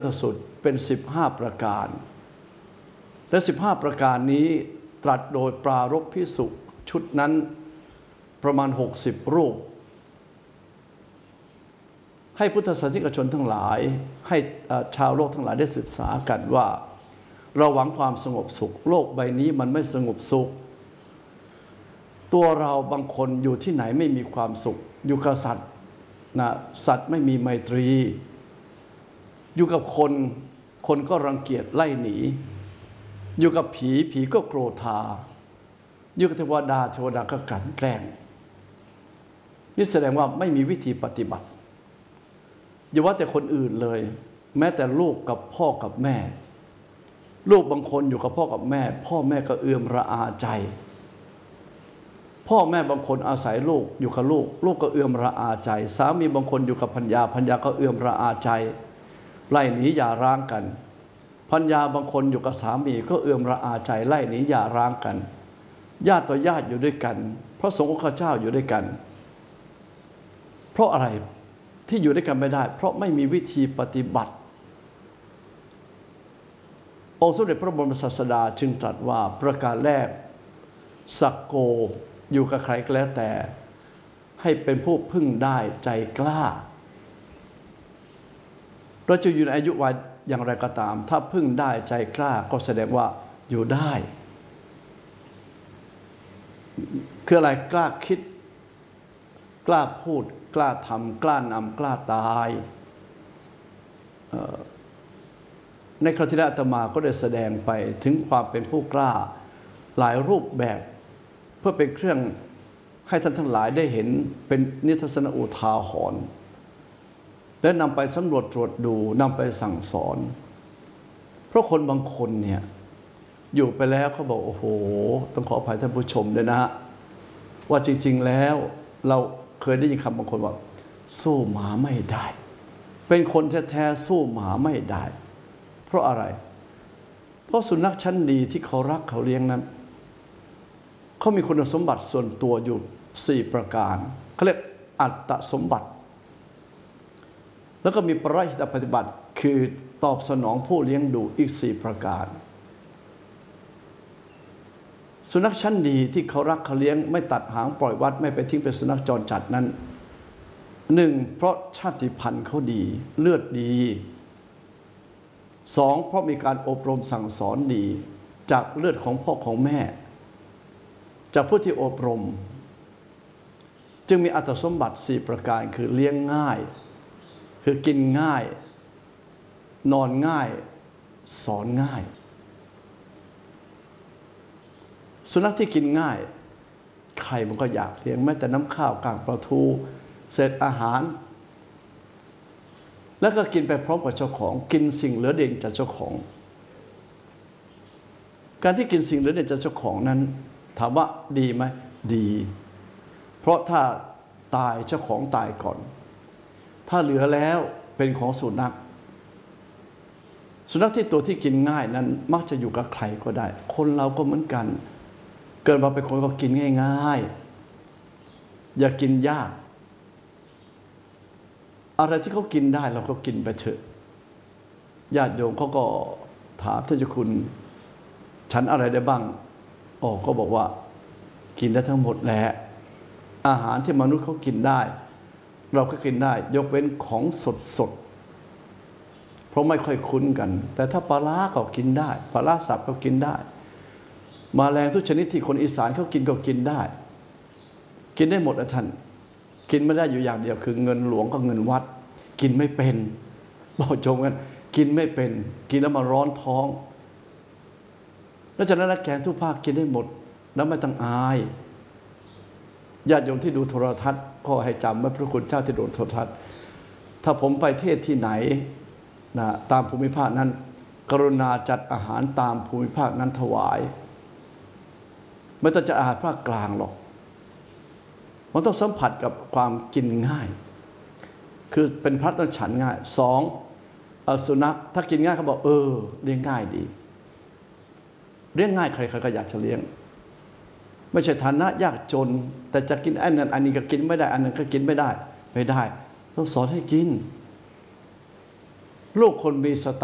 สุดเป็น15ประการและ15ประการนี้ตรัสโดยปรารภภิกษุชุดนั้นประมาณ60รูปให้พุทธศาสนิกชนทั้งหลายให้ชาวโลกทั้งหลายได้ศึกษากันว่าเราหวังความสงบสุขโลกใบนี้มันไม่สงบสุขตัวเราบางคนอยู่ที่ไหนไม่มีความสุขอยู่กับสัตว์นะสัตว์ไม่มีไมตรีอยู่กับคนคนก็รังเกียจไล่หนีอยู่กับผีผีก็โกรธาอยู่กับเทวดาเทวดาก็กลั่นแกล้งนี่แสดงว่าไม่มีวิธีปฏิบัติอย่าว่าแต่คนอื่นเลยแม้แต่ลูกกับพ่อกับแม่ลูกบางคนอยู่กับพ่อกับแม่พ่อแม่ก็เอื่อมระอาใจพ่อแม่บางคนอาศัยลูกอยู่กับลูกลูกก็เอื่อมระอาใจสามีบางคนอยู่กับภรรยาภรรยาก็เอื่อมระอาใจไล่หนีอย่าร้างกันภรรยาบางคนอยู่กับสามีก็เอื่อมระอาใจไล่หนีอย่าร้างกันญาติต่อญาติอยู่ด้วยกันพระสงฆ์องค์เจ้าอยู่ด้วยกันเพราะอะไรที่อยู่ด้วยกันไม่ได้เพราะไม่มีวิธีปฏิบัติองค์สมเด็จพระบรมศาสดาจึงตรัสว่าประการแรกสักโกอยู่กับใครก็แล้วแต่ให้เป็นผู้พึ่งได้ใจกล้าเราจะอยู่ในอายุวัยอย่างไรก็ตามถ้าพึ่งได้ใจกล้าก็แสดงว่าอยู่ได้คืออะไรกล้าคิดกล้าพูดกล้าทำกล้านำกล้าตายในคราวที่แล้วอาตมาก็ได้แสดงไปถึงความเป็นผู้กล้าหลายรูปแบบเพื่อเป็นเครื่องให้ท่านทั้งหลายได้เห็นเป็นนิทัศนอุทาหรณ์และนำไปสำรวจตรวจดูนำไปสั่งสอนเพราะคนบางคนเนี่ยอยู่ไปแล้วเขาบอกโอ้โหต้องขออภัยท่านผู้ชมด้วยนะฮะว่าจริงๆแล้วเราเคยได้ยินคำบางคนว่าสู้หมาไม่ได้เป็นคนแท้ๆสู้หมาไม่ได้เพราะอะไรเพราะสุนัขชั้นดีที่เขารักเขาเลี้ยงนั้นเขามีคุณสมบัติส่วนตัวอยู่4ประการเขาเรียกอัตตสมบัติแล้วก็มีปริหิตปฏิบัติคือตอบสนองผู้เลี้ยงดูอีก4ประการสุนัขชั้นดีที่เขารักเขาเลี้ยงไม่ตัดหางปล่อยวัดไม่ไปทิ้งเป็นสุนัขจรจัดนั้น1เพราะชาติพันธุ์เขาดีเลือดดี2เพราะมีการอบรมสั่งสอนดีจากเลือดของพ่อของแม่จากผู้ที่อบรมจึงมีอัตสมบัติ4ประการคือเลี้ยงง่ายคือกินง่ายนอนง่ายสอนง่ายสุนัขที่กินง่ายใครมันก็อยากเลี้ยงแม้แต่น้ำข้าวกางปลาทูเศษอาหารแล้วก็กินไปพร้อมกับเจ้าของกินสิ่งเหลือเด่นจากเจ้าของการที่กินสิ่งเหลือเด่นจากเจ้าของนั้นถามว่าดีไหมดีเพราะถ้าตายเจ้าของตายก่อนถ้าเหลือแล้วเป็นของสุนัขที่ตัวที่กินง่ายนั้นมักจะอยู่กับใครก็ได้คนเราก็เหมือนกันเกิดมาเป็นคนก็กินง่ายๆอย่ากินยากอะไรที่เขากินได้เราก็กินไปเถอะญาติโยมเขาก็ถามท่านเจ้าคุณฉันอะไรได้บ้างก็บอกว่ากินได้ทั้งหมดแหละอาหารที่มนุษย์เขากินได้เราก็กินได้ยกเว้นของสดเพราะไม่ค่อยคุ้นกันแต่ถ้าปลาร้าก็กินได้ปลาร้าสับก็กินได้แมลงทุกชนิดที่คนอีสานเขากินก็กินได้กินได้หมดนะท่านกินไม่ได้อยู่อย่างเดียวคือเงินหลวงกับเงินวัดกินไม่เป็นบอกชมกันกินไม่เป็นกินแล้วมาร้อนท้องแล้วจากนั้นแกงทุกภาคกินได้หมดแล้วไม่ต้องอายญาติโยมที่ดูโทรทัศน์ก็ให้จำไว้พระคุณเจ้าที่ดูโทรทัศน์ถ้าผมไปเทศที่ไหนนะตามภูมิภาคนั้นกรุณาจัดอาหารตามภูมิภาคนั้นถวายไม่ต้องจัดอาหารภาคกลางหรอกมันต้องสัมผัสกับความกินง่ายคือเป็นพระต้องฉันง่าย2สุนัขถ้ากินง่ายเขาบอกเลี้ยงง่ายดีเลี้ยงง่ายใครๆก็อยากจะเลี้ยงไม่ใช่ฐานะยากจนแต่จะกินอันนั้นอันนี้ก็กินไม่ได้อันนั้นก็กินไม่ได้ต้องสอนให้กินลูกคนมีส